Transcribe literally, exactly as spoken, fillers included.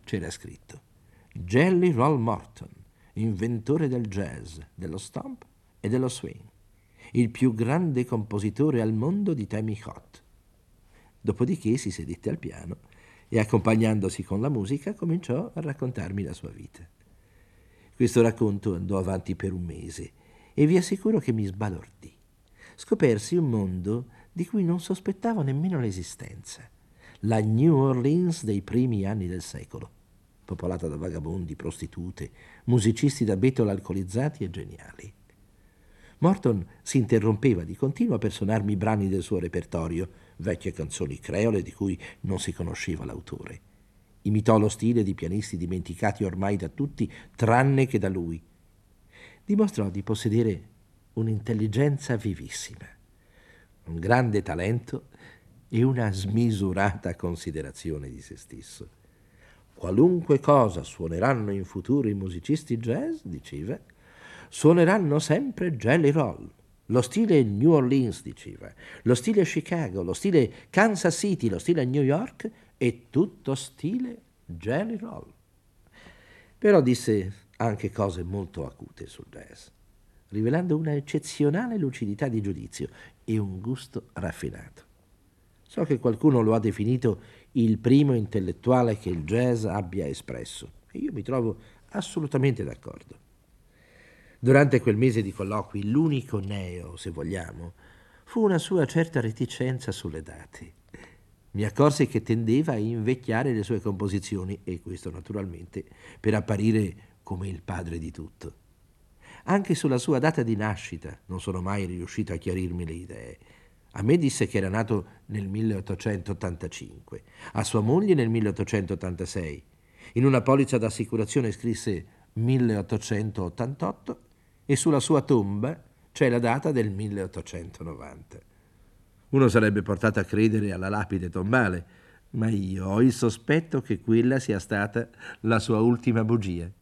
c'era scritto: Jelly Roll Morton, inventore del jazz, dello stomp e dello swing, il più grande compositore al mondo di temi hot. Dopodiché si sedette al piano e, accompagnandosi con la musica, cominciò a raccontarmi la sua vita. Questo racconto andò avanti per un mese e vi assicuro che mi sbalordì. Scopersi un mondo di cui non sospettavo nemmeno l'esistenza. La New Orleans dei primi anni del secolo, popolata da vagabondi, prostitute, musicisti da bettola alcolizzati e geniali. Morton si interrompeva di continuo per suonarmi brani del suo repertorio, vecchie canzoni creole di cui non si conosceva l'autore. Imitò lo stile di pianisti dimenticati ormai da tutti, tranne che da lui. Dimostrò di possedere un'intelligenza vivissima, un grande talento e una smisurata considerazione di se stesso. Qualunque cosa suoneranno in futuro i musicisti jazz, diceva, suoneranno sempre Jelly Roll. Lo stile New Orleans, diceva, lo stile Chicago, lo stile Kansas City, lo stile New York e tutto stile Jelly Roll. Però disse anche cose molto acute sul jazz, rivelando una eccezionale lucidità di giudizio e un gusto raffinato. So che qualcuno lo ha definito il primo intellettuale che il jazz abbia espresso, e io mi trovo assolutamente d'accordo. Durante quel mese di colloqui, l'unico neo, se vogliamo, fu una sua certa reticenza sulle date. Mi accorsi che tendeva a invecchiare le sue composizioni, e questo naturalmente per apparire come il padre di tutto. Anche sulla sua data di nascita non sono mai riuscito a chiarirmi le idee. A me disse che era nato nel milleottocentottantacinque, a sua moglie nel milleottocentottantasei. In una polizza d'assicurazione scrisse milleottocentottantotto e sulla sua tomba c'è la data del milleottocentonovanta. Uno sarebbe portato a credere alla lapide tombale, ma io ho il sospetto che quella sia stata la sua ultima bugia.